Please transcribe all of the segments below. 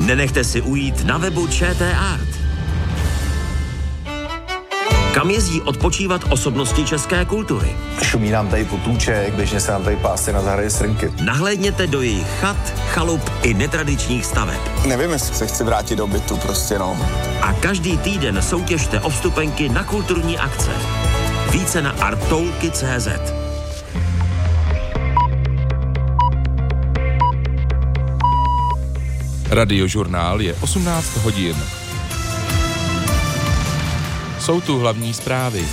Nenechte si ujít na webu ČT Art. Kam jezdí odpočívat osobnosti české kultury? Šumí nám tady potůček, běžně se nám tady pásy na zahradě srnky. Nahlédněte do jejich chat, chalup i netradičních staveb. Nevím, jestli se chci vrátit do bytu, prostě no. A každý týden soutěžte o vstupenky na kulturní akce. Více na arttoulky.cz. Radiožurnál je 18 hodin. Jsou tu hlavní zprávy.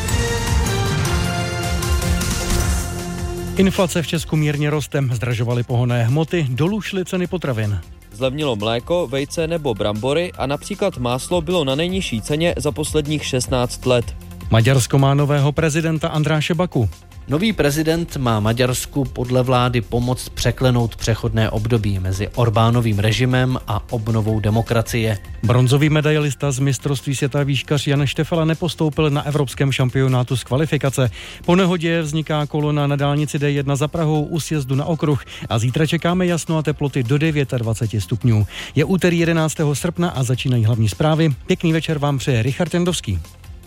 Inflace v Česku mírně roste, zdražovaly pohonné hmoty, dolů šly ceny potravin. Zlevnilo mléko, vejce nebo brambory a například máslo bylo na nejnižší ceně za posledních 16 let. Maďarsko má nového prezidenta Andráše Baku. Nový prezident má Maďarsku podle vlády pomoct překlenout přechodné období mezi Orbánovým režimem a obnovou demokracie. Bronzový medailista z mistrovství světa výškař Jan Štefela nepostoupil na evropském šampionátu z kvalifikace. Po nehodě vzniká kolona na dálnici D1 za Prahou u sjezdu na okruh a zítra čekáme jasno a teploty do 29 stupňů. Je úterý 11. srpna a začínají hlavní zprávy. Pěkný večer vám přeje Richard Jandovský.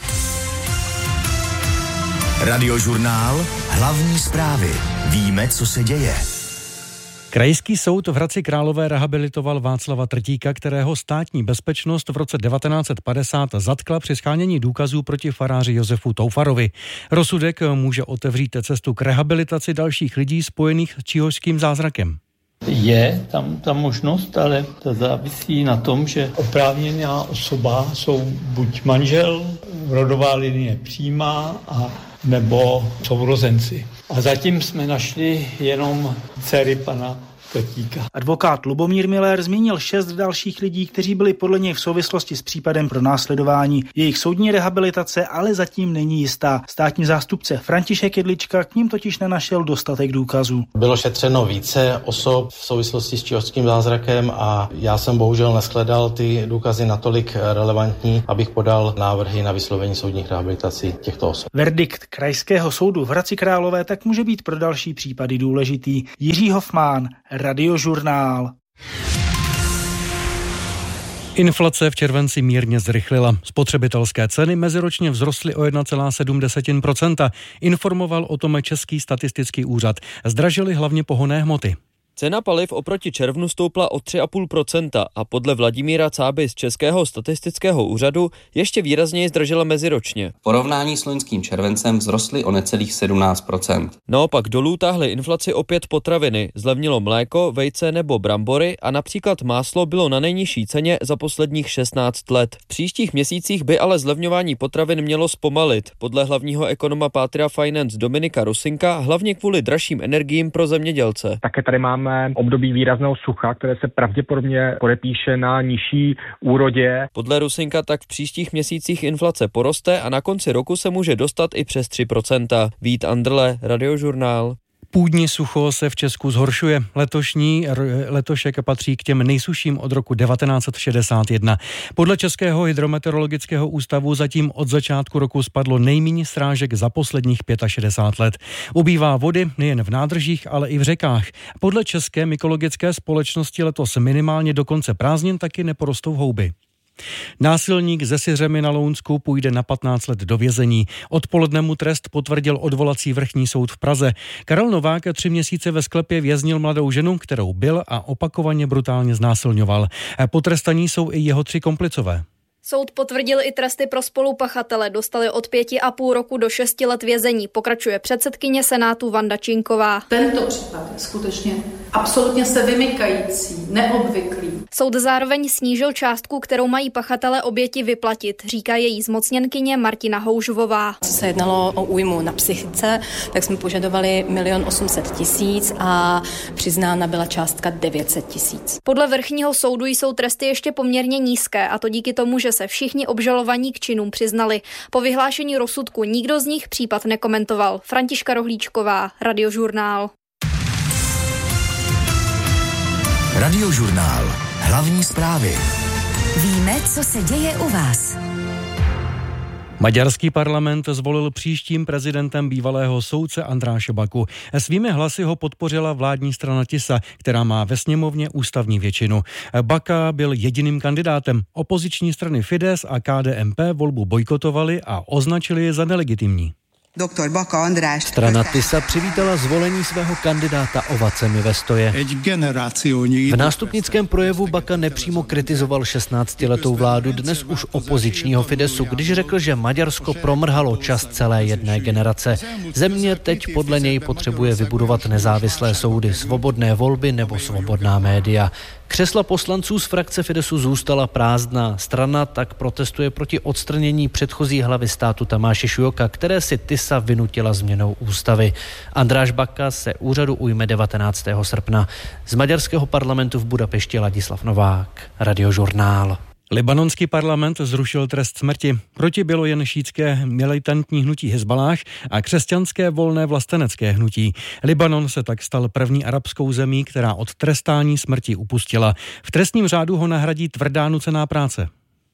Radiožurnál, hlavní zprávy. Víme, co se děje. Krajský soud v Hradci Králové rehabilitoval Václava Trtíka, kterého státní bezpečnost v roce 1950 zatkla při shánění důkazů proti faráři Josefu Toufarovi. Rozsudek může otevřít cestu k rehabilitaci dalších lidí spojených s číhořským zázrakem. Je tam ta možnost, ale to závisí na tom, že oprávněná osoba jsou buď manžel, rodová linie přímá a nebo sourozenci. A zatím jsme našli jenom dcery pana Trtíka. Advokát Lubomír Miller zmínil 6 dalších lidí, kteří byli podle něj v souvislosti s případem pronásledování. Jejich soudní rehabilitace ale zatím není jistá. Státní zástupce František Jedlička k ním totiž nenašel dostatek důkazů. Bylo šetřeno více osob v souvislosti s číhořským zázrakem a já jsem bohužel neshledal ty důkazy natolik relevantní, abych podal návrhy na vyslovení soudních rehabilitací těchto osob. Verdikt Krajského soudu v Hradci Králové tak může být pro další případy důležitý. Jiří Hofmán, Radiožurnál. Inflace v červenci mírně zrychlila. Spotřebitelské ceny meziročně vzrostly o 1,7%. Informoval o tom Český statistický úřad. Zdražily hlavně pohonné hmoty. Cena paliv oproti červnu stoupla o 3,5% a podle Vladimíra Cáby z Českého statistického úřadu ještě výrazněji zdražila meziročně. V porovnání s loňským červencem vzrostly o necelých 17%. Naopak dolů táhly inflaci opět potraviny, zlevnilo mléko, vejce nebo brambory a například máslo bylo na nejnižší ceně za posledních 16 let. V příštích měsících by ale zlevňování potravin mělo zpomalit. Podle hlavního ekonoma Patria Finance Dominika Rusinka hlavně kvůli dražším energiím pro zemědělce. Také tady máme období výrazného sucha, které se pravděpodobně podepíše na nižší úrodě. Podle Rusinka tak v příštích měsících inflace poroste a na konci roku se může dostat i přes 3%. Vít Andrle, Radiožurnál. Půdní sucho se v Česku zhoršuje. Letošek patří k těm nejsušším od roku 1961. Podle Českého hydrometeorologického ústavu zatím od začátku roku spadlo nejméně srážek za posledních 65 let. Ubývá vody nejen v nádržích, ale i v řekách. Podle České mykologické společnosti letos minimálně do konce prázdnin taky neporostou houby. Násilník ze Syřemy na Lounsku půjde na 15 let do vězení. Odpoledne mu trest potvrdil odvolací vrchní soud v Praze. Karel Novák 3 měsíce ve sklepě věznil mladou ženu, kterou bil a opakovaně brutálně znásilňoval. Potrestaní jsou i jeho 3 komplicové. Soud potvrdil i tresty pro spolupachatele, dostali od 5,5 roku do 6 let vězení, pokračuje předsedkyně Senátu Vanda Činková. Tento případ je skutečně absolutně se vymykající, neobvyklý. Soud zároveň snížil částku, kterou mají pachatelé oběti vyplatit, říká její zmocněnkyně Martina Houžvová. Co se jednalo o újmu na psychice, tak jsme požadovali 1 800 000 a přiznána byla částka 900 000. Podle vrchního soudu jsou tresty ještě poměrně nízké, a to díky tomu, že se všichni obžalovaní k činům přiznali. Po vyhlášení rozsudku nikdo z nich případ nekomentoval. Františka Rohlíčková, Radiožurnál. Radiožurnál. Hlavní zprávy. Víme, co se děje u vás. Maďarský parlament zvolil příštím prezidentem bývalého soudce Andráše Baku. Svými hlasy ho podpořila vládní strana TISA, která má ve sněmovně ústavní většinu. Baka byl jediným kandidátem. Opoziční strany Fidesz a KDNP volbu bojkotovali a označili je za nelegitimní. Doktor Baka András. Strana TISA přivítala zvolení svého kandidáta ovacemi ve stoje. V nástupnickém projevu Baka nepřímo kritizoval 16letou vládu dnes už opozičního Fidesu, když řekl, že Maďarsko promrhalo čas celé jedné generace. Země teď podle něj potřebuje vybudovat nezávislé soudy, svobodné volby nebo svobodná média. Křesla poslanců z frakce Fidesu zůstala prázdná. Strana tak protestuje proti odstranění předchozí hlavy státu Tamáše Šujoka, které si TISA vynutila změnou ústavy. Andráš Baka se úřadu ujme 19. srpna. Z maďarského parlamentu v Budapešti Ladislav Novák, Radiožurnál. Libanonský parlament zrušil trest smrti. Proti bylo jen šítské militantní hnutí Hezbaláh a křesťanské volné vlastenecké hnutí. Libanon se tak stal první arabskou zemí, která od trestání smrti upustila. V trestním řádu ho nahradí tvrdá nucená práce.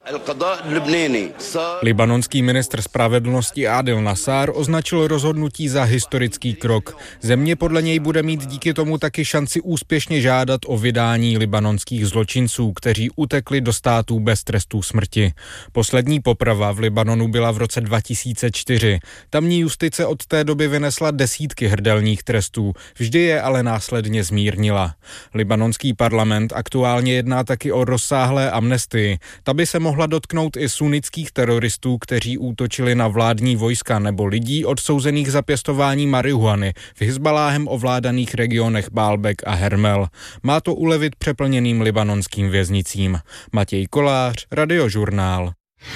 Libanonský ministr spravedlnosti Adil Nassar označil rozhodnutí za historický krok. Země podle něj bude mít díky tomu taky šanci úspěšně žádat o vydání libanonských zločinců, kteří utekli do států bez trestu smrti. Poslední poprava v Libanonu byla v roce 2004. Tamní justice od té doby vynesla desítky hrdelních trestů, vždy je ale následně zmírnila. Libanonský parlament aktuálně jedná taky o rozsáhlé amnestii. Ta by se mohla dotknout i sunnických teroristů, kteří útočili na vládní vojska nebo lidí odsouzených za pěstování marihuany v Hizbaláhem ovládaných regionech Baalbek a Hermel. Má to ulevit přeplněným libanonským věznicím. Matěj Kolář, Radiožurnál.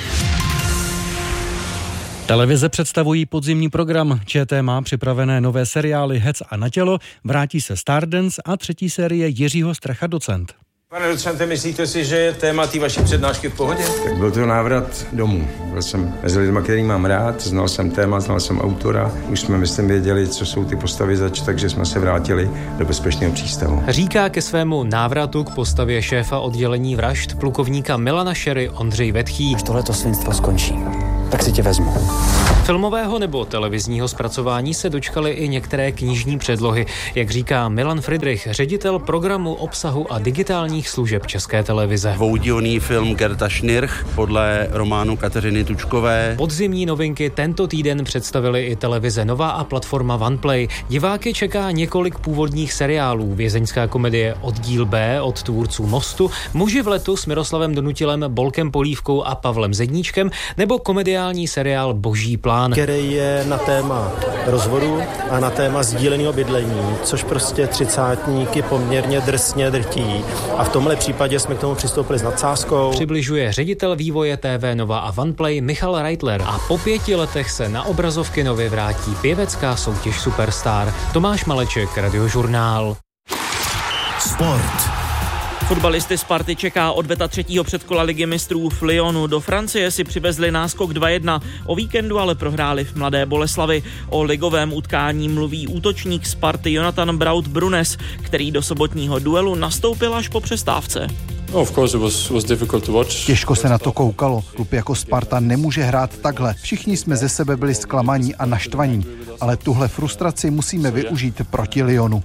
Televize představují podzimní program. ČT má připravené nové seriály Hec a na tělo, vrátí se Stardance a třetí série Jiřího Stracha Docent. Pane docente, myslíte si, že je téma té vaší přednášky v pohodě? Tak byl to návrat domů. Byl jsem mezi lidmi, který mám rád, znal jsem téma, znal jsem autora. Už jsme, myslím, věděli, co jsou ty postavy zač, takže jsme se vrátili do bezpečného přístavu. Říká ke svému návratu k postavě šéfa oddělení vražd plukovníka Milana Šery Ondřej Vetchý. Až tohleto svinstvo skončí, tak si tě vezmu. Filmového nebo televizního zpracování se dočkaly i některé knižní předlohy, jak říká Milan Friedrich, ředitel programu obsahu a digitálních služeb České televize. Dvoudílný film Gerta Schnirch podle románu Kateřiny Tučkové. Podzimní novinky tento týden představili i televize Nova a platforma OnePlay. Diváky čeká několik původních seriálů. Vězeňská komedie Oddíl B od tvůrců Mostu, Muži v letu s Miroslavem Donutilem, Bolkem Polívkou a Pavlem Zedníčkem nebo komediální seriál Boží plán, který je na téma rozvodu a na téma sdíleného bydlení, což prostě třicátníky poměrně drsně drtí. A v tomhle případě jsme k tomu přistoupili s nadsázkou. Přibližuje ředitel vývoje TV Nova a OnePlay Michal Reitler a po 5 letech se na obrazovky Novy vrátí pěvecká soutěž Superstar. Tomáš Maleček, Radiožurnál. Sport. Fotbalisty Sparty čeká odveta třetího předkola Ligy mistrů v Lyonu. Do Francie si přivezli náskok 2-1. O víkendu ale prohráli v Mladé Boleslavi. O ligovém utkání mluví útočník Sparty Jonathan Braut-Brunes, který do sobotního duelu nastoupil až po přestávce. Těžko se na to koukalo. Klub jako Sparta nemůže hrát takhle. Všichni jsme ze sebe byli zklamaní a naštvaní. Ale tuhle frustraci musíme využít proti Lyonu.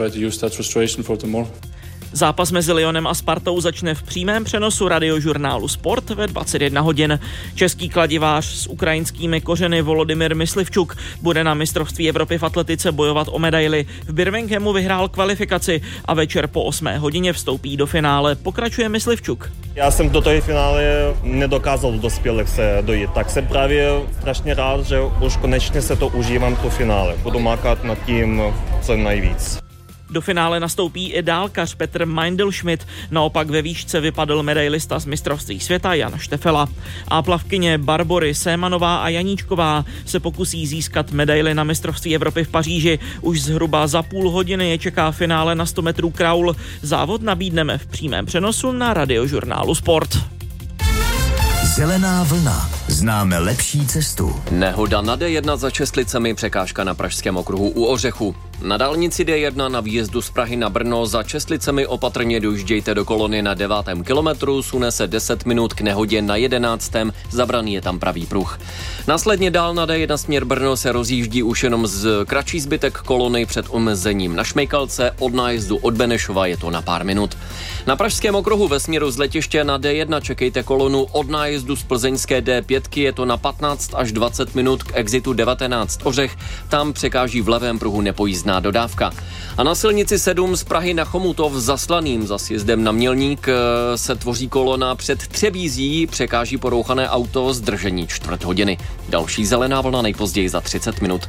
Zápas mezi Lyonem a Spartou začne v přímém přenosu Radiožurnálu Sport ve 21 hodin. Český kladivář s ukrajinskými kořeny Volodymyr Myslivčuk bude na mistrovství Evropy v atletice bojovat o medaili. V Birminghamu vyhrál kvalifikaci a večer po 8 hodině vstoupí do finále. Pokračuje Myslivčuk. Já jsem do toho finále nedokázal do dospělých se dojít, tak jsem právě strašně rád, že už konečně se to užívám to finále. Budu mákat nad tím co nejvíc. Do finále nastoupí i dálkař Petr Meindl-Schmidt, naopak ve výšce vypadl medailista z mistrovství světa Jan Štefela. A plavkyně Barbory Sémanová a Janíčková se pokusí získat medaili na mistrovství Evropy v Paříži. Už zhruba za půl hodiny je čeká finále na 100 metrů kraul. Závod nabídneme v přímém přenosu na Radiožurnálu Sport. Zelená vlna. Známe lepší cestu. Nehoda na D1 za Čestlicemi, překážka na pražském okruhu u Ořechu. Na dálnici D1 na výjezdu z Prahy na Brno za Česlicemi opatrně dojíždějte do kolony na 9. kilometru, sune se 10 minut k nehodě na 11. Zabraný je tam pravý pruh. Následně dál na D1 směr Brno se rozjíždí už jenom kratší zbytek kolony před omezením na Šmejkalce, od nájezdu od Benešova je to na pár minut. Na pražském okruhu ve směru z letiště na D1 čekejte kolonu od nájezdu z plzeňské D5, je to na 15 až 20 minut k exitu 19 Ořech, tam překáží v levém pruhu nepojízdná dodávka. A na silnici 7 z Prahy na Chomutov za Slaným za sjezdem na Mělník se tvoří kolona před Třebízí, překáží porouchané auto, zdržení 4 hodiny. Další zelená vlna nejpozději za 30 minut.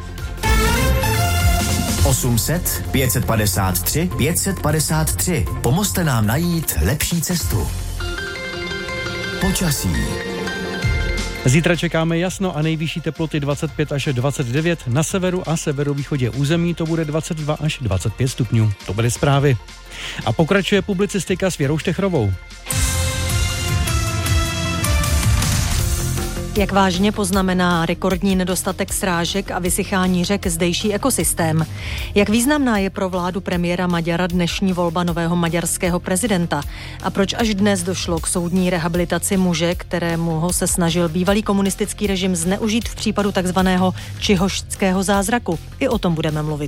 800 553 553. Pomozte nám najít lepší cestu. Počasí. Zítra čekáme jasno a nejvyšší teploty 25 až 29, na severu a severovýchodě území to bude 22 až 25 stupňů. To byly zprávy. A pokračuje publicistika s Věrou Štechrovou. Jak vážně poznamená rekordní nedostatek srážek a vysychání řek zdejší ekosystém? Jak významná je pro vládu premiéra Maďara dnešní volba nového maďarského prezidenta? A proč až dnes došlo k soudní rehabilitaci muže, kterému ho se snažil bývalý komunistický režim zneužít v případu takzvaného čihošského zázraku? I o tom budeme mluvit.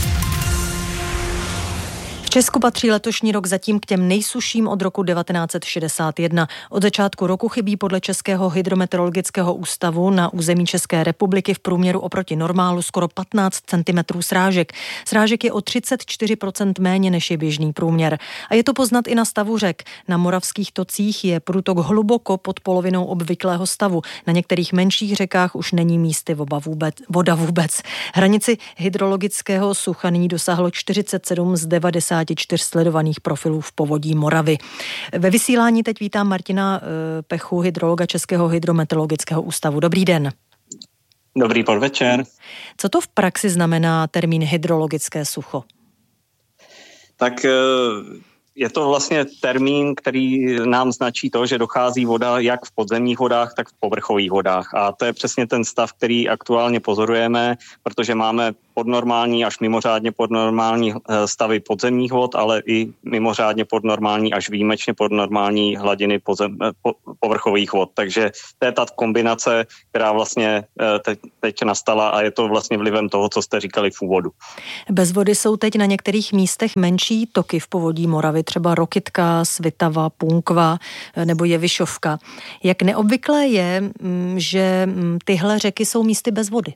V Česku patří letošní rok zatím k těm nejsušším od roku 1961. Od začátku roku chybí podle Českého hydrometeorologického ústavu na území České republiky v průměru oproti normálu skoro 15 cm srážek. Srážek je o 34% méně než je běžný průměr. A je to poznat i na stavu řek. Na moravských tocích je průtok hluboko pod polovinou obvyklého stavu. Na některých menších řekách už není místy voda vůbec. Hranici hydrologického sucha nyní dosáhlo 47 z 94 sledovaných profilů v povodí Moravy. Ve vysílání teď vítám Martina Pechu, hydrologa Českého hydrometeorologického ústavu. Dobrý den. Dobrý podvečer. Co to v praxi znamená termín hydrologické sucho? Tak je to vlastně termín, který nám značí to, že dochází voda jak v podzemních vodách, tak v povrchových vodách. A to je přesně ten stav, který aktuálně pozorujeme, protože máme podnormální až mimořádně podnormální stavy podzemních vod, ale i mimořádně podnormální až výjimečně podnormální hladiny povrchových vod. Takže to je ta kombinace, která vlastně teď nastala a je to vlastně vlivem toho, co jste říkali v úvodu. Bez vody jsou teď na některých místech menší toky v povodí Moravy, třeba Rokytka, Svitava, Punkva nebo Jevišovka. Jak neobvyklé je, že tyhle řeky jsou místy bez vody?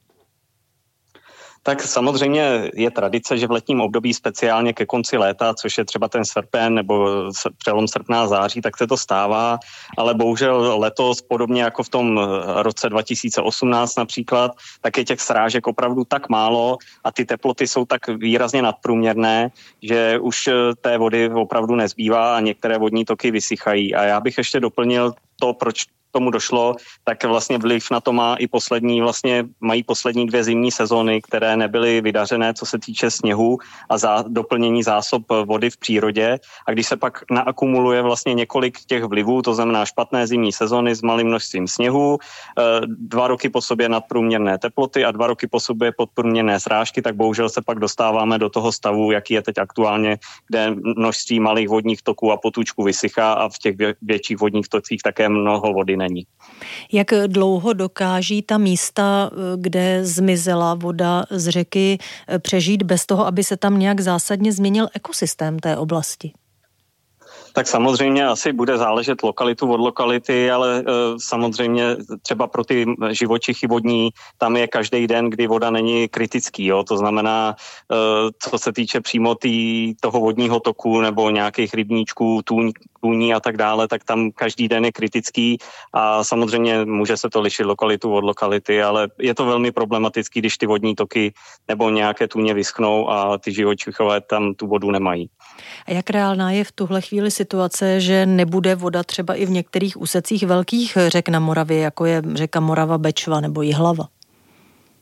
Tak samozřejmě je tradice, že v letním období speciálně ke konci léta, což je třeba ten srpen nebo přelom srpna a září, tak se to stává, ale bohužel letos, podobně jako v tom roce 2018 například, tak je těch srážek opravdu tak málo a ty teploty jsou tak výrazně nadprůměrné, že už té vody opravdu nezbývá a některé vodní toky vysychají. A já bych ještě doplnil to, proč tomu došlo, tak vlastně vliv na to mají poslední 2 zimní sezóny, které nebyly vydařené, co se týče sněhu a doplnění zásob vody v přírodě. A když se pak naakumuluje vlastně několik těch vlivů, to znamená špatné zimní sezóny s malým množstvím sněhu, 2 roky po sobě nadprůměrné teploty a 2 roky po sobě podprůměrné srážky, tak bohužel se pak dostáváme do toho stavu, jaký je teď aktuálně, kde množství malých vodních toků a potůčků vysychá a v těch větších vodních tocích také mnoho vody není. Jak dlouho dokáží ta místa, kde zmizela voda z řeky, přežít bez toho, aby se tam nějak zásadně změnil ekosystém té oblasti? Tak samozřejmě asi bude záležet lokalitu od lokality, ale samozřejmě třeba pro ty živočichy vodní, tam je každý den, kdy voda není kritický. Jo? To znamená, co se týče přímo toho vodního toku nebo nějakých rybníčků, tůní a tak dále, tak tam každý den je kritický a samozřejmě může se to lišit lokalitu od lokality, ale je to velmi problematický, když ty vodní toky nebo nějaké tůně vyschnou a ty živočichové tam tu vodu nemají. A jak reálná je v tuhle chvíli situace, že nebude voda třeba i v některých úsecích velkých řek na Moravě, jako je řeka Morava, Bečva nebo Jihlava?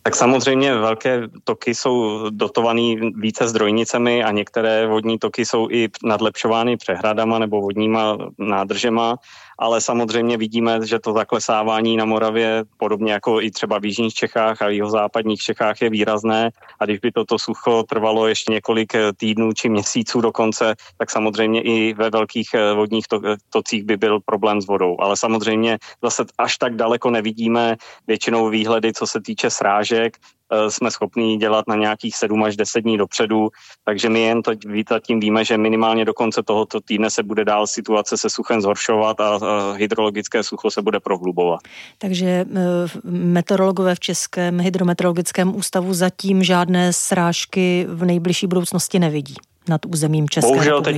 Tak samozřejmě velké toky jsou dotované více zdrojnicemi a některé vodní toky jsou i nadlepšovány přehradama nebo vodníma nádržema, ale samozřejmě vidíme, že to zaklesávání na Moravě, podobně jako i třeba v jižních Čechách a v jihozápadních Čechách, je výrazné a když by toto sucho trvalo ještě několik týdnů či měsíců dokonce, tak samozřejmě i ve velkých vodních tocích by byl problém s vodou. Ale samozřejmě zase až tak daleko nevidíme většinou výhledy, co se týče srážek, jsme schopni dělat na nějakých 7 až 10 dní dopředu, takže my jen zatím víme, že minimálně do konce tohoto týdne se bude dál situace se suchem zhoršovat a hydrologické sucho se bude prohlubovat. Takže meteorologové v Českém hydrometeorologickém ústavu zatím žádné srážky v nejbližší budoucnosti nevidí nad územím České Bohužel republiky. Teď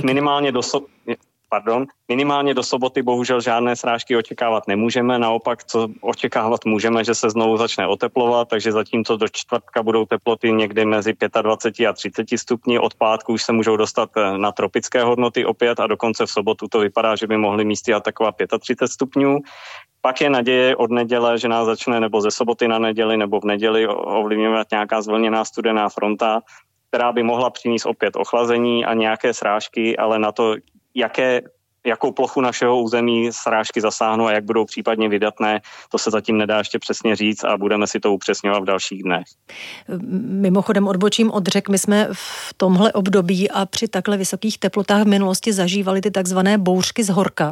minimálně do soboty bohužel žádné srážky očekávat nemůžeme, naopak co očekávat můžeme, že se znovu začne oteplovat, takže zatímco do čtvrtka budou teploty někde mezi 25 a 30 stupni, od pátku už se můžou dostat na tropické hodnoty opět a dokonce v sobotu to vypadá, že by mohly místy atakovat 35 stupňů. Pak je naděje od neděle, že nás začne nebo ze soboty na neděli nebo v neděli ovlivňovat nějaká zvlněná studená fronta, která by mohla přinést opět ochlazení a nějaké srážky, ale na to, jakou plochu našeho území srážky zasáhnou a jak budou případně vydatné, to se zatím nedá ještě přesně říct a budeme si to upřesňovat v dalších dnech. Mimochodem odbočím od řek, my jsme v tomhle období a při takhle vysokých teplotách v minulosti zažívali ty takzvané bouřky z horka.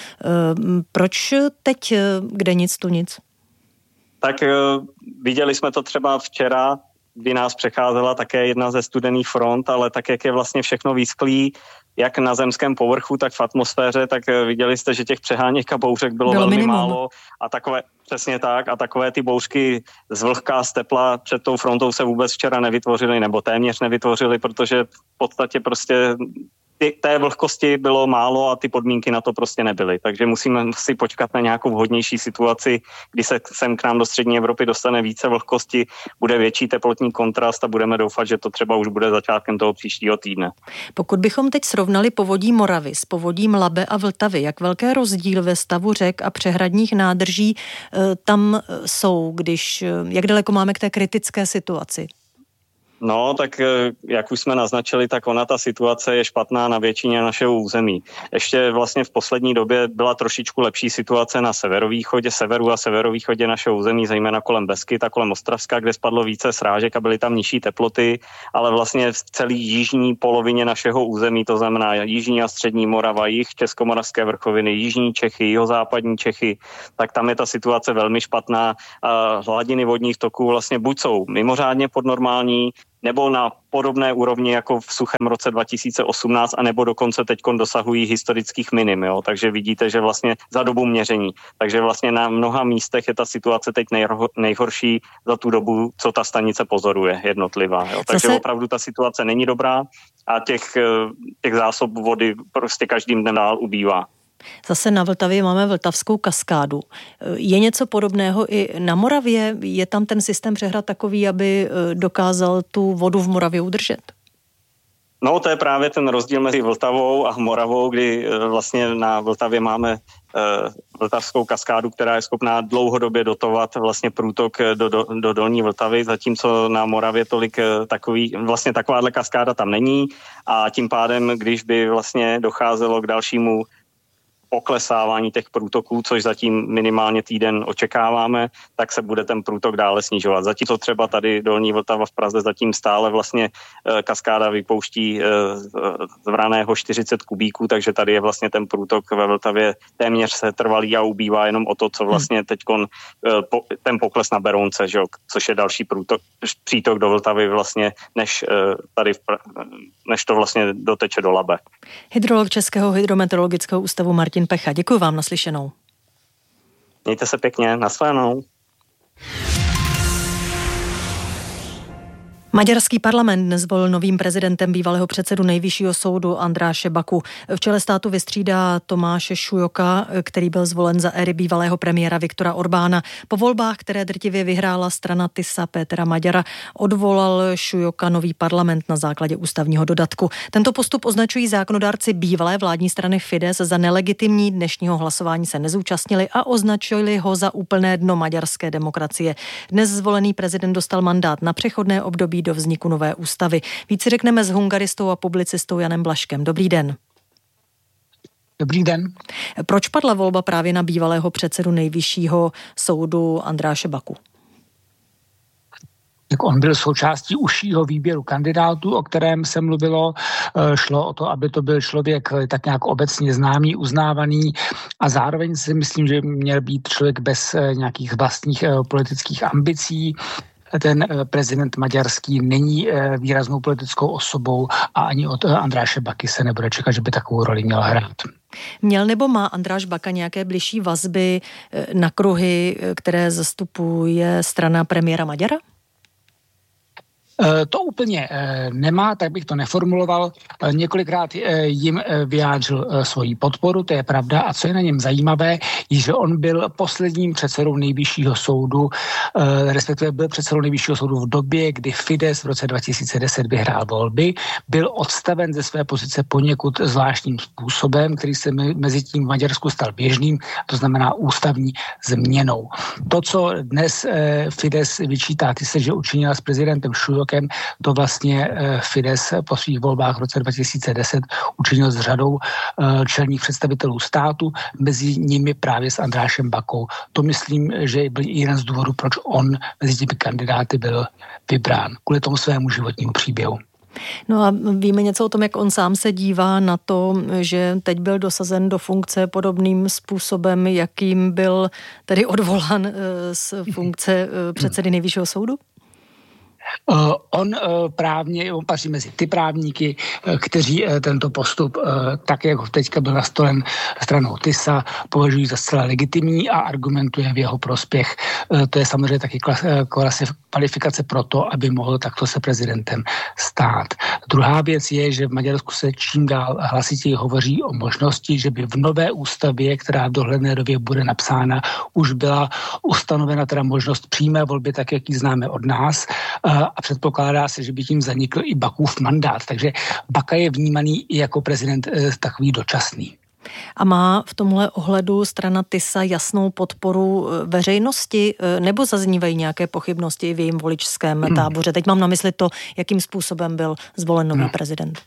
Proč teď kde nic, tu nic? Tak viděli jsme to třeba včera, kdy nás přecházela také jedna ze studených front, ale tak, jak je vlastně všechno výsklý, jak na zemském povrchu, tak v atmosféře, tak viděli jste, že těch přeháněk a bouřek bylo velmi minimum. Málo a takové, přesně tak, a takové ty bouřky z vlhka, z tepla před tou frontou se vůbec včera nevytvořily, nebo téměř nevytvořily, protože v podstatě prostě té vlhkosti bylo málo a ty podmínky na to prostě nebyly. Takže musíme si počkat na nějakou vhodnější situaci, kdy se sem k nám do střední Evropy dostane více vlhkosti, bude větší teplotní kontrast a budeme doufat, že to třeba už bude začátkem toho příštího týdne. Pokud bychom teď srovnali povodí Moravy s povodím Labe a Vltavy, jak velké rozdíly ve stavu řek a přehradních nádrží tam jsou, jak daleko máme k té kritické situaci? No, tak jak už jsme naznačili, tak ta situace je špatná na většině našeho území. Ještě vlastně v poslední době byla trošičku lepší situace na severu a severovýchodě našeho území, zejména kolem Beskyt a kolem Ostravska, kde spadlo více srážek a byly tam nižší teploty, ale vlastně v celé jižní polovině našeho území, to znamená jižní a střední Morava, jih Českomoravské vrchoviny, jižní Čechy, jihozápadní Čechy, tak tam je ta situace velmi špatná. Hladiny vodních toků vlastně buď jsou mimořádně podnormální, nebo na podobné úrovni jako v suchém roce 2018, anebo dokonce teďkon dosahují historických minim. Jo? Takže vidíte, že vlastně za dobu měření. Takže vlastně na mnoha místech je ta situace teď nejhorší za tu dobu, co ta stanice pozoruje jednotlivá. Jo? Takže opravdu ta situace není dobrá a těch zásob vody prostě každým dnem dál ubývá. Zase na Vltavě máme Vltavskou kaskádu. Je něco podobného i na Moravě? Je tam ten systém přehrad takový, aby dokázal tu vodu v Moravě udržet? No, to je právě ten rozdíl mezi Vltavou a Moravou, kdy vlastně na Vltavě máme Vltavskou kaskádu, která je schopná dlouhodobě dotovat vlastně průtok do dolní Vltavy, zatímco na Moravě vlastně takováhle kaskáda tam není a tím pádem, když by vlastně docházelo k dalšímu oklesávání těch průtoků, což zatím minimálně týden očekáváme, tak se bude ten průtok dále snižovat. Zatímco třeba tady dolní Vltava v Praze zatím stále vlastně kaskáda vypouští z vraného 40 kubíků, takže tady je vlastně ten průtok ve Vltavě téměř se trvalý a ubývá jenom o to, co vlastně teďkon ten pokles na Berounce, že, což je další přítok do Vltavy vlastně, než to vlastně doteče do Labe. Hydrolog Českého hydrometeorologického ústavu Martin Pecha. Děkuji vám, naslyšenou. Mějte se pěkně, nashledanou. Maďarský parlament dnes zvolil novým prezidentem bývalého předsedu Nejvyššího soudu Andráše Baku. V čele státu vystřídá Tomáše Šujoka, který byl zvolen za éry bývalého premiéra Viktora Orbána. Po volbách, které drtivě vyhrála strana Tisa Pétera Maďara, odvolal Šujoka nový parlament na základě ústavního dodatku. Tento postup označují zákonodárci bývalé vládní strany Fidesz za nelegitimní, dnešního hlasování se nezúčastnili a označili ho za úplné dno maďarské demokracie. Dnes zvolený prezident dostal mandát na přechodné období do vzniku nové ústavy. Víc řekneme s hungaristou a publicistou Janem Blažkem. Dobrý den. Dobrý den. Proč padla volba právě na bývalého předsedu Nejvyššího soudu Andráše Baku? Tak on byl součástí užšího výběru kandidátů, o kterém se mluvilo. Šlo o to, aby to byl člověk tak nějak obecně známý, uznávaný a zároveň si myslím, že měl být člověk bez nějakých vlastních politických ambicí. Ten prezident maďarský není výraznou politickou osobou a ani od Andráše Baky se nebude čekat, že by takovou roli měl hrát. Měl nebo má Andráš Baka nějaké bližší vazby na kruhy, které zastupuje strana premiéra Maďara? To úplně nemá, tak bych to neformuloval. Několikrát jim vyjádřil svoji podporu, to je pravda. A co je na něm zajímavé, je, že on byl posledním předsedou Nejvyššího soudu, respektive byl předsedou Nejvyššího soudu v době, kdy Fidesz v roce 2010 vyhrál volby. Byl odstaven ze své pozice poněkud zvláštním způsobem, který se mezi tím v Maďarsku stal běžným, to znamená ústavní změnou. To, co dnes Fidesz vyčítá, že učinila s prezidentem Šujokem, to vlastně Fidesz po svých volbách v roce 2010 učinil s řadou čelních představitelů státu, mezi nimi právě s Andrášem Bakou. To myslím, že byl jeden z důvodů, proč on mezi těmi kandidáty byl vybrán, kvůli tomu svému životnímu příběhu. No a víme něco o tom, jak on sám se dívá na to, že teď byl dosazen do funkce podobným způsobem, jakým byl tedy odvolán z funkce předsedy Nejvyššího soudu? On patří mezi ty právníky, kteří tento postup, tak jak teďka byl nastolen stranou Tisa, považují za zcela legitimní a argumentuje v jeho prospěch. To je samozřejmě taky kvalifikace pro to, aby mohl takto se prezidentem stát. Druhá věc je, že v Maďarsku se čím dál hlasitěji hovoří o možnosti, že by v nové ústavě, která v dohledné době bude napsána, už byla ustanovena teda možnost přímé volby, tak jak ji známe od nás, a předpokládá se, že by tím zanikl i Bakův mandát. Takže Baka je vnímaný i jako prezident takový dočasný. A má v tomhle ohledu strana Tisa jasnou podporu veřejnosti, nebo zaznívají nějaké pochybnosti v jejím voličském táboře? Teď mám na mysli to, jakým způsobem byl zvolen nový prezident.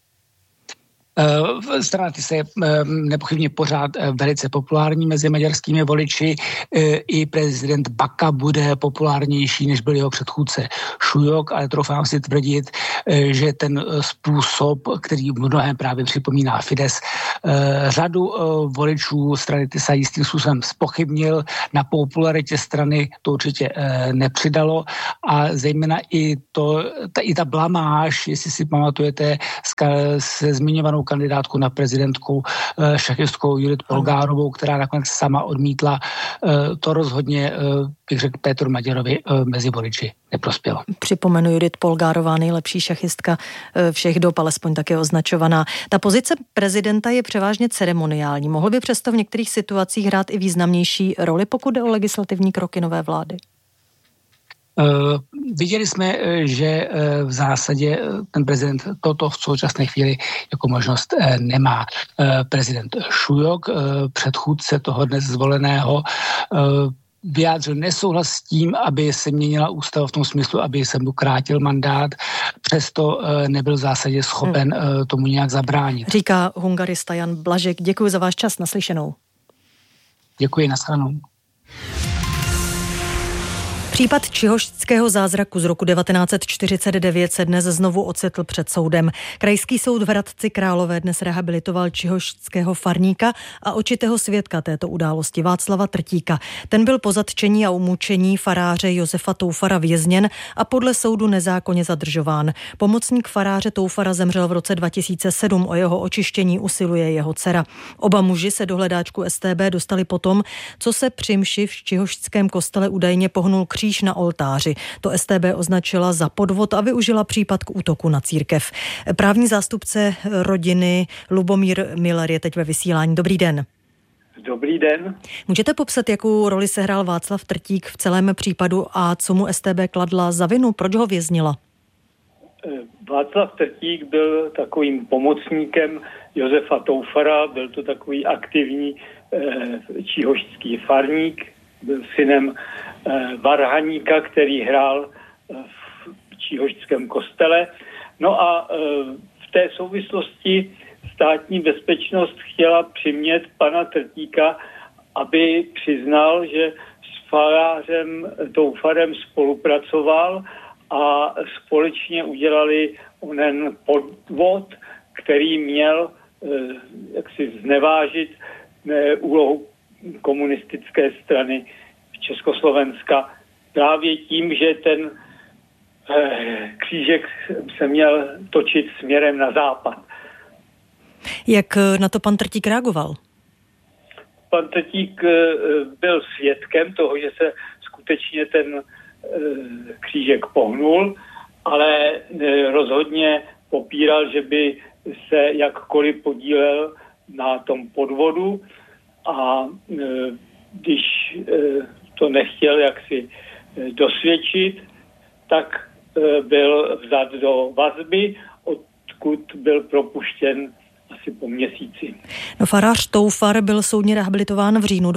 Strana Tisa je nepochybně pořád velice populární mezi maďarskými voliči. I prezident Baka bude populárnější, než byl jeho předchůdce Šujok, ale troufám si tvrdit, že ten způsob, který mnohem právě připomíná Fidesz, řadu voličů strany Tisa jistým způsobem zpochybnil. Na popularitě strany to určitě nepřidalo a zejména i ta blamáž, jestli si pamatujete, se zmiňovanou kandidátku na prezidentku šachistkou Judith Polgárovou, která nakonec sama odmítla, to rozhodně, bych řekl, Pétru Maďarovi mezi voliči neprospělo. Připomenu, Judith Polgárová, nejlepší šachistka všech dob, alespoň také označovaná. Ta pozice prezidenta je převážně ceremoniální. Mohl by přesto v některých situacích hrát i významnější roli, pokud jde o legislativní kroky nové vlády? Viděli jsme, že v zásadě ten prezident toto v současné chvíli jako možnost nemá. Prezident Šujok, předchůdce toho dnes zvoleného, vyjádřil nesouhlas s tím, aby se měnila ústava v tom smyslu, aby se mu krátil mandát, přesto nebyl v zásadě schopen tomu nějak zabránit. Říká hungarista Jan Blažek. Děkuji za váš čas, naslyšenou. Děkuji, nashledanou. Případ čihožského zázraku z roku 1949 se dnes znovu ocitl před soudem. Krajský soud v Hradci Králové dnes rehabilitoval čihožského farníka a očitého svědka této události Václava Trtíka. Ten byl po zatčení a umučení faráře Josefa Toufara vězněn a podle soudu nezákonně zadržován. Pomocník faráře Toufara zemřel v roce 2007, o jeho očištění usiluje jeho dcera. Oba muži se do hledáčku StB dostali potom, co se při mši v čihožském kostele údajně pohnul kříž kříž na oltáři. To StB označila za podvod a využila případ k útoku na církev. Právní zástupce rodiny Lubomír Miller je teď ve vysílání. Dobrý den. Dobrý den. Můžete popsat, jakou roli sehrál Václav Trtík v celém případu a co mu StB kladla za vinu? Proč ho věznila? Václav Trtík byl takovým pomocníkem Josefa Toufara, byl to takový aktivní číhošský farník, byl synem varhaníka, který hrál v číhošském kostele. No a v té souvislosti státní bezpečnost chtěla přimět pana Trtíka, aby přiznal, že s farářem Toufarem spolupracoval a společně udělali onen podvod, který měl jaksi znevážit úlohu komunistické strany Československa právě tím, že ten křížek se měl točit směrem na západ. Jak na to pan Trtík reagoval? Pan Trtík byl svědkem toho, že se skutečně ten křížek pohnul, ale rozhodně popíral, že by se jakkoliv podílel na tom podvodu a když to nechtěl jaksi dosvědčit, tak byl vzat do vazby, odkud byl propuštěn asi po měsíci. No, farář Toufar byl soudně rehabilitován v říjnu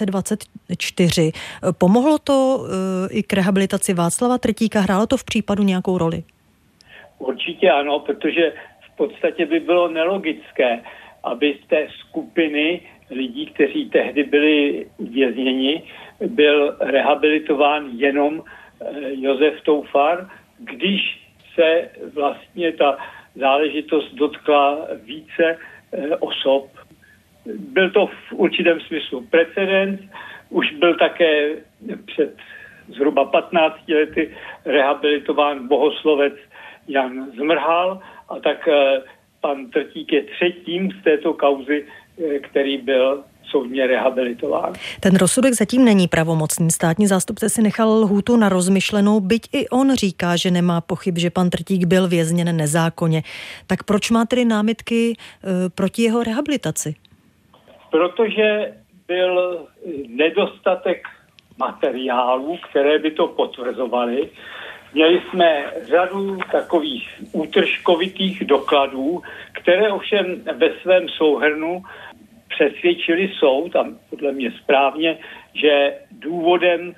2024. Pomohlo to i k rehabilitaci Václava Trtíka? Hrálo to v případu nějakou roli? Určitě ano, protože v podstatě by bylo nelogické, aby z té skupiny lidí, kteří tehdy byli uvězněni, byl rehabilitován jenom Josef Toufar, když se vlastně ta záležitost dotkla více osob. Byl to v určitém smyslu precedens, už byl také před zhruba 15 lety rehabilitován bohoslovec Jan Zmrhal a tak pan Trtík je třetím z této kauzy, který byl soudně rehabilitován. Ten rozsudek zatím není pravomocný. Státní zástupce si nechal lhůtu na rozmyšlenou, byť i on říká, že nemá pochyb, že pan Trtík byl vězněn nezákonně. Tak proč má tedy námitky proti jeho rehabilitaci? Protože byl nedostatek materiálů, které by to potvrzovaly. Měli jsme řadu takových útržkovitých dokladů, které ovšem ve svém souhrnu přesvědčili soud, a podle mě správně, že důvodem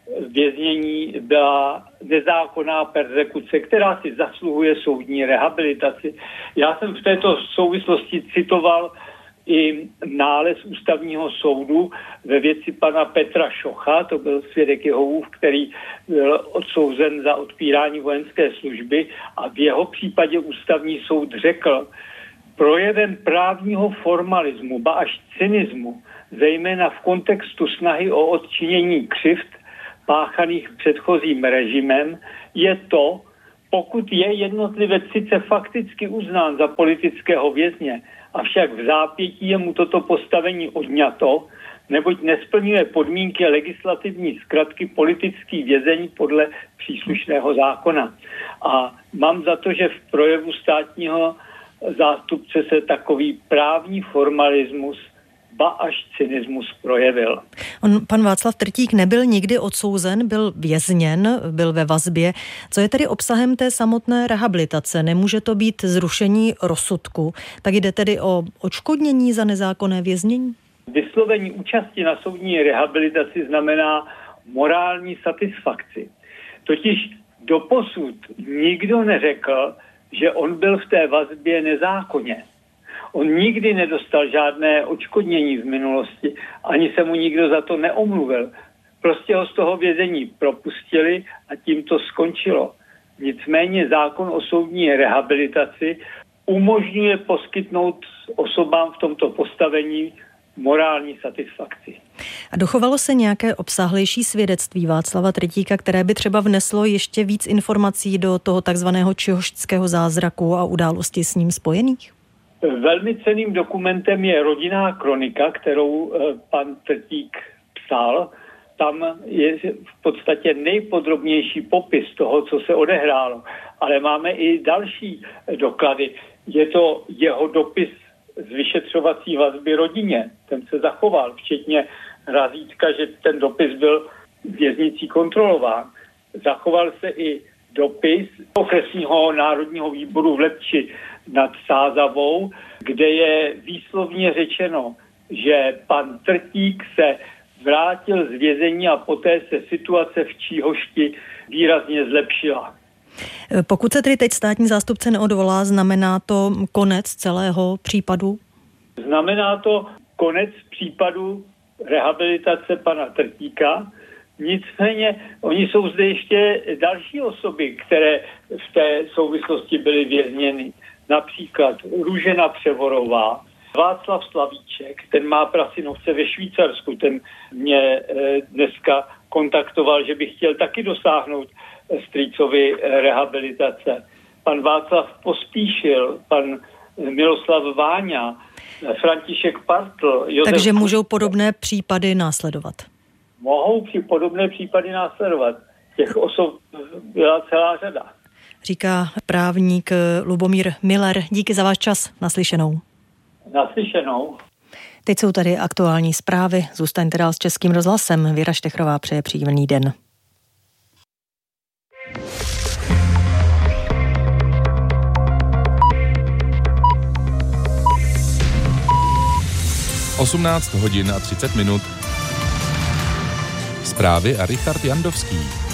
věznění byla nezákonná perzekuce, která si zasluhuje soudní rehabilitaci. Já jsem v této souvislosti citoval i nález ústavního soudu ve věci pana Petra Šocha, to byl svědek Jehovův, který byl odsouzen za odpírání vojenské služby a v jeho případě ústavní soud řekl, projevem právního formalismu, ba až cynismu, zejména v kontextu snahy o odčinění křivd páchaných předchozím režimem, je to, pokud je jednotlivec sice fakticky uznán za politického vězně, avšak v zápětí je mu toto postavení odňato, neboť nesplňuje podmínky legislativní zkratky politický vězeň podle příslušného zákona. A mám za to, že v projevu státního zástupce se takový právní formalismus, ba až cynismus projevil. Pan Václav Trtík nebyl nikdy odsouzen, byl vězněn, byl ve vazbě. Co je tedy obsahem té samotné rehabilitace? Nemůže to být zrušení rozsudku? Tak jde tedy o odškodnění za nezákonné věznění? Vyslovení účasti na soudní rehabilitaci znamená morální satisfakci. Totiž doposud nikdo neřekl, že on byl v té vazbě nezákonně. On nikdy nedostal žádné odškodnění v minulosti, ani se mu nikdo za to neomluvil. Prostě ho z toho vězení propustili a tím to skončilo. Nicméně zákon o soudní rehabilitaci umožňuje poskytnout osobám v tomto postavení morální satisfakci. A dochovalo se nějaké obsáhlejší svědectví Václava Trtíka, které by třeba vneslo ještě víc informací do toho takzvaného čihošťského zázraku a událostí s ním spojených? Velmi cenným dokumentem je rodinná kronika, kterou pan Trtík psal tam je v podstatě nejpodrobnější popis toho, co se odehrálo. Ale máme i další doklady. Je to jeho dopis z vyšetřovací vazby rodině. Ten se zachoval, včetně razítka, že ten dopis byl věznicí kontrolován. Zachoval se i dopis okresního národního výboru v Lepči nad Sázavou, kde je výslovně řečeno, že pan Trtík se vrátil z vězení a poté se situace v Číhošti výrazně zlepšila. Pokud se tedy teď státní zástupce neodvolá, znamená to konec celého případu? Znamená to konec případu rehabilitace pana Trtíka. Nicméně oni jsou zde ještě další osoby, které v té souvislosti byly vězněny. Například Růžena Převorová, Václav Slavíček, ten má prasinovce ve Švýcarsku, ten mě dneska kontaktoval, že by chtěl taky dosáhnout strýcovi rehabilitace. Pan Václav Pospíšil, pan Miroslav Váňa, František Partl. Josef. Takže můžou podobné případy následovat? Mohou podobné případy následovat. Těch osob byla celá řada. Říká právník Lubomír Miller. Díky za váš čas. Naslyšenou. Naslyšenou. Teď jsou tady aktuální zprávy. Zůstaňte dál s Českým rozhlasem. Věra Štechrová přeje příjemný den. Osmnáct hodin a 30 minut. Zprávy a Richard Jandovský.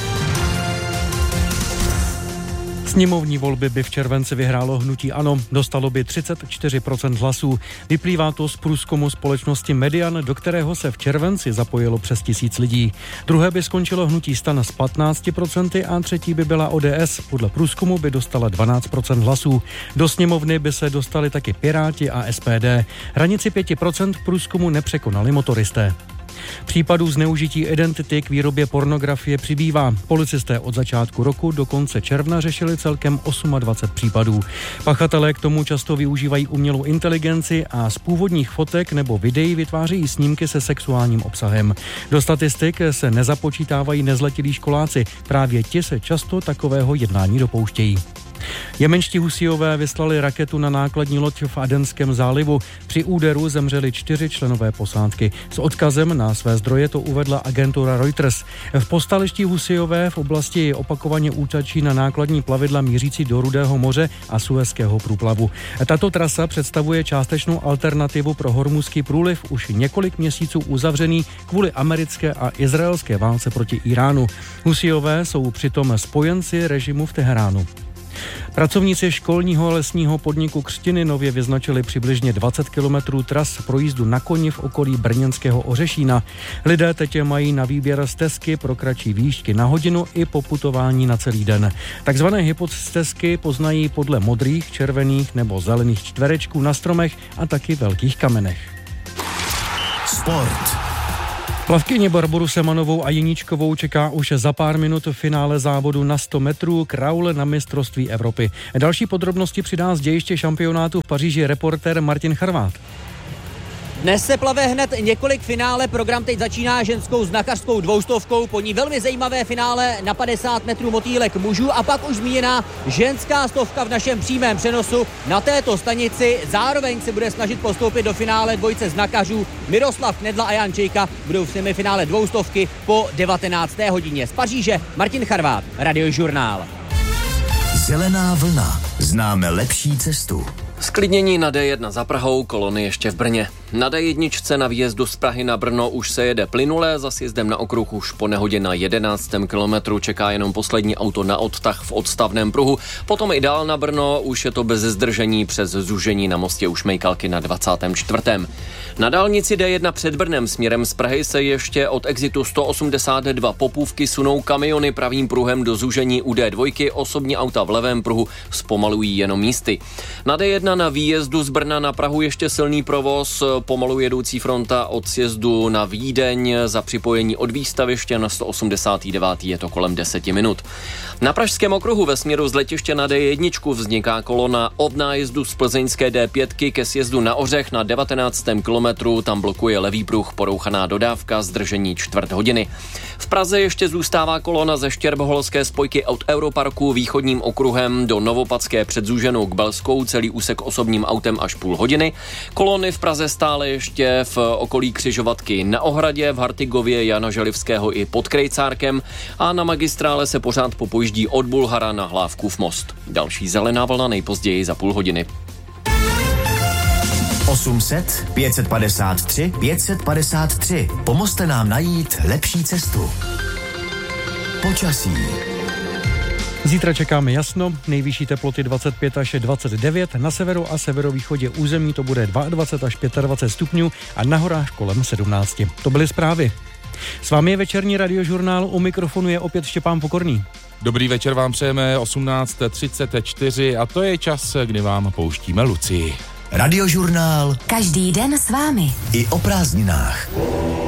Sněmovní volby by v červenci vyhrálo hnutí ANO, dostalo by 34% hlasů. Vyplývá to z průzkumu společnosti Median, do kterého se v červenci zapojilo přes 1000 lidí. Druhé by skončilo hnutí STAN s 15% a třetí by byla ODS. Podle průzkumu by dostala 12% hlasů. Do sněmovny by se dostali taky Piráti a SPD. Hranici 5% v průzkumu nepřekonali motoristé. Případů zneužití identity k výrobě pornografie přibývá. Policisté od začátku roku do konce června řešili celkem 28 případů. Pachatelé k tomu často využívají umělou inteligenci a z původních fotek nebo videí vytvářejí snímky se sexuálním obsahem. Do statistik se nezapočítávají nezletilí školáci. Právě ti se často takového jednání dopouštějí. Jemenští Husíové vyslali raketu na nákladní loď v Adenském zálivu. Při úderu zemřeli 4 členové posádky. S odkazem na své zdroje to uvedla agentura Reuters. V Povstaleští Husíové v oblasti opakovaně útočí na nákladní plavidla mířící do Rudého moře a Suezského průplavu. Tato trasa představuje částečnou alternativu pro Hormuzský průliv, už několik měsíců uzavřený kvůli americké a izraelské válce proti Iránu. Husíové jsou přitom spojenci režimu v Teheránu. Pracovníci školního lesního podniku Křtiny nově vyznačili přibližně 20 kilometrů tras pro jízdu na koni v okolí brněnského Ořešína. Lidé teď mají na výběr stezky pro kratší výšky na hodinu i poputování na celý den. Takzvané hypostezky poznají podle modrých, červených nebo zelených čtverečků na stromech a taky velkých kamenech. Sport. Plavkyně Barboru Semanovou a Jeníčkovou čeká už za pár minut v finále závodu na 100 metrů kraul na mistrovství Evropy. Další podrobnosti přidá z dějiště šampionátu v Paříži reportér Martin Charvát. Dnes se plave hned několik finále, program teď začíná ženskou znachařskou 200, po ní velmi zajímavé finále na 50 metrů motýlek mužů a pak už zmíněná ženská 100 v našem přímém přenosu na této stanici. Zároveň se bude snažit postoupit do finále dvojice znachařů Miroslav Knedla a Jan Čejka, budou v semifinále 200 po 19. hodině. Z Paříže Martin Charvát, Radiožurnál. Zelená vlna. Známe lepší cestu. Zklidnění na D1 za Prahou, kolony ještě v Brně. Na D1 na výjezdu z Prahy na Brno už se jede plynule, za sjezdem na okruh už po nehodě na 11. kilometru čeká jenom poslední auto na odtah v odstavném pruhu. Potom i dál na Brno už je to bez zdržení přes zúžení na mostě u Šmejkalky na 24. Na dálnici D1 před Brnem směrem z Prahy se ještě od exitu 182 Popůvky sunou kamiony pravým pruhem do zúžení u D2, osobní auta v levém pruhu zpomalují jenom místy. Na D1 Zejména na výjezdu z Brna na Prahu ještě silný provoz, pomalu jedoucí fronta od sjezdu na Vídeň, za připojení od výstaviště na 189. je to kolem 10 minut. Na Pražském okruhu ve směru z letiště na D1 vzniká kolona od nájezdu z plzeňské D5 ke sjezdu na Ořech na 19. kilometru, tam blokuje levý pruh, porouchaná dodávka, zdržení čtvrt hodiny. V Praze ještě zůstává kolona ze Štěrboholské spojky od Europarku východním okruhem do Novopadské před Zúženou k Belskou, celý úsek osobním autem až půl hodiny. Kolony v Praze stále ještě v okolí křižovatky na Ohradě, v Hartigově, Jana Želivského i pod Krejcárkem a na magistrále se pořád popojíždí od Bulhara na Hlávkův most. Další zelená vlna nejpozději za půl hodiny. 800 553 553. Pomozte nám najít lepší cestu. Počasí. Zítra čekáme jasno, nejvyšší teploty 25 až 29, na severu a severovýchodě území to bude 22 až 25 stupňů a na horách kolem 17. To byly zprávy. S vámi je večerní radiožurnál, u mikrofonu je opět Štěpán Pokorný. Dobrý večer vám přejeme, 18:34 a to je čas, kdy vám pouštíme Lucii. Radiožurnál. Každý den s vámi. I o prázdninách.